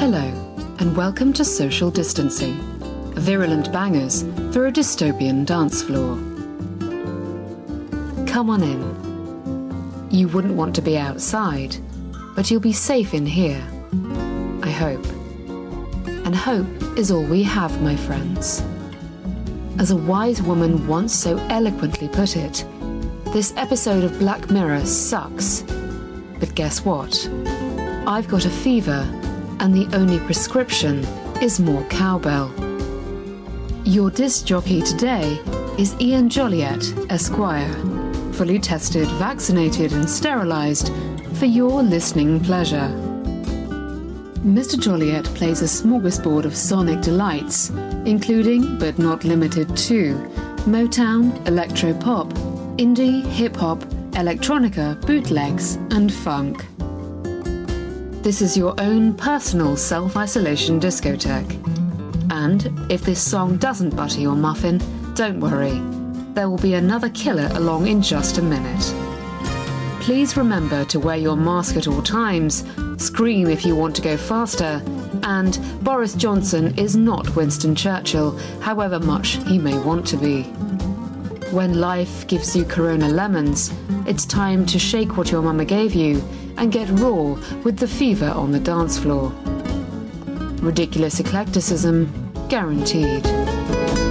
Hello, and welcome to Social Distancing, virulent bangers for a dystopian dance floor. Come on in. You wouldn't want to be outside, but you'll be safe in here. I hope. And hope is all we have, my friends. As a wise woman once so eloquently put it, this episode of Black Mirror sucks. But guess what? I've got a fever, and the only prescription is more cowbell. Your disc jockey today is Ian Joliet, Esquire, fully tested, vaccinated and sterilised for your listening pleasure. Mr. Joliet plays a smorgasbord of sonic delights, including, but not limited to, Motown, electro-pop, indie, hip-hop, electronica, bootlegs and funk. This is your own personal self-isolation discotheque. And if this song doesn't butter your muffin, don't worry. There will be another killer along in just a minute. Please remember to wear your mask at all times, scream if you want to go faster, and Boris Johnson is not Winston Churchill, however much he may want to be. When life gives you Corona lemons, it's time to shake what your mama gave you and get raw with the fever on the dance floor. Ridiculous eclecticism guaranteed.